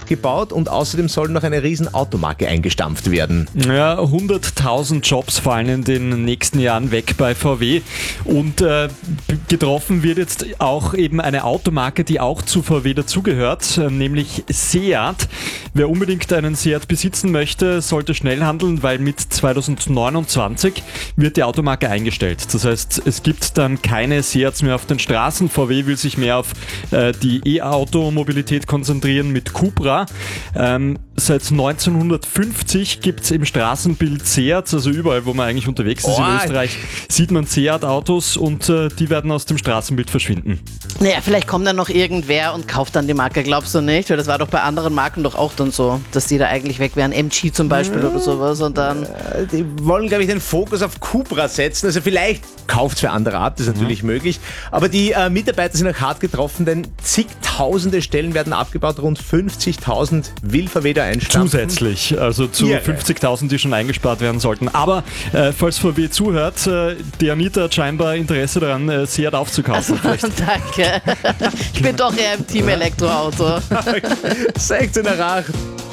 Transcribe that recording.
abgebaut und außerdem soll noch eine riesen Automarke eingestampft werden. Ja, 100.000 Jobs fallen in den nächsten Jahren weg bei VW und getroffen wird jetzt auch eben eine Automarke, die auch zu VW dazugehört, nämlich Seat. Wer unbedingt einen Seat besitzen möchte, sollte schnell handeln, weil mit 2029 wird die Automarke eingestellt. Das heißt, es gibt dann keine Seats mehr auf den Straßen. VW will sich mehr auf die E-Auto-Mobilität konzentrieren mit Cupra. Seit 1950 gibt es im Straßenbild Seats, also überall, wo man eigentlich unterwegs ist in Österreich, sieht man Seat-Autos und die werden aus dem Straßenbild verschwinden. Naja, vielleicht kommt dann noch irgendwer und kauft dann die Marke, glaubst du nicht? Weil das war doch bei anderen Marken doch auch dann so, dass die da eigentlich weg wären. MG zum Beispiel oder sowas und dann... Die wollen, glaube ich, den Fokus auf Cupra setzen. Also vielleicht kauft es für andere Art, das ist natürlich möglich. Aber die Mitarbeiter sind auch hart getroffen, denn zigtausende Stellen werden abgebaut, rund 50.000 will VW da einstampfen. Zusätzlich, also zu 50.000, die schon eingespart werden sollten. Aber falls VW zuhört, die Anita hat scheinbar Interesse daran, Seat aufzukaufen. Also, danke. Ich bin doch eher im Team Elektroauto. 16 nach 8.